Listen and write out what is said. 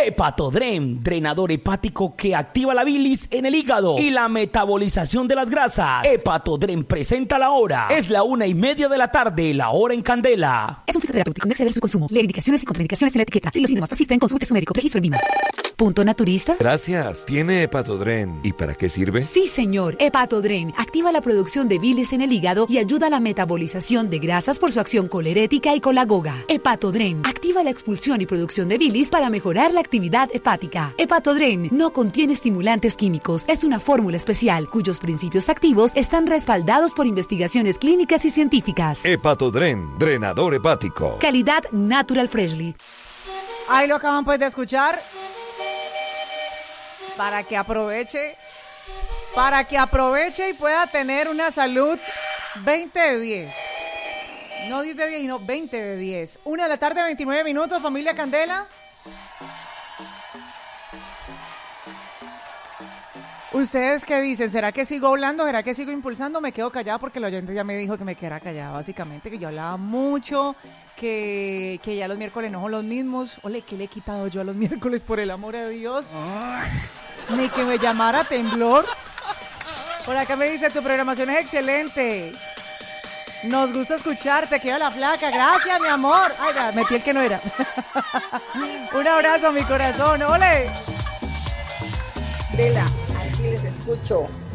Hepatodren, drenador hepático que activa la bilis en el hígado y la metabolización de las grasas. Hepatodren presenta la hora. Es la 1:30 de la tarde, la hora en Candela. Es un fitoterapéutico, no exceder su consumo. Leer indicaciones y contraindicaciones en la etiqueta. Si los síntomas persisten, consulte su médico. Registro en VIMA. ¿Punto naturista? Gracias. ¿Tiene Hepatodren? ¿Y para qué sirve? Sí, señor. Hepatodren activa la producción de bilis en el hígado y ayuda a la metabolización de grasas por su acción colerética y colagoga. Hepatodren activa la expulsión y producción de bilis para mejorar la actividad hepática. Hepatodren no contiene estimulantes químicos. Es una fórmula especial cuyos principios activos están respaldados por investigaciones clínicas y científicas. Hepatodren, drenador hepático. Calidad Natural Freshly. Ahí lo acaban pues de escuchar. Para que aproveche y pueda tener una salud 20 de 10. No 10 de 10, sino 20 de 10. 1:29 p.m, familia Candela. ¿Ustedes qué dicen? ¿Será que sigo hablando? ¿Será que sigo impulsando? Me quedo callada porque el oyente ya me dijo que me quedara callada, básicamente, que yo hablaba mucho, que ya los miércoles no son los mismos. Ole, ¿qué le he quitado yo a los miércoles, por el amor de Dios? Ni que me llamara temblor. Por acá me dice, tu programación es excelente. Nos gusta escucharte, queda la flaca. Gracias, mi amor. Ay, ya, metí el que no era. Un abrazo, mi corazón. ¡Ole! Vela, aquí les escucho.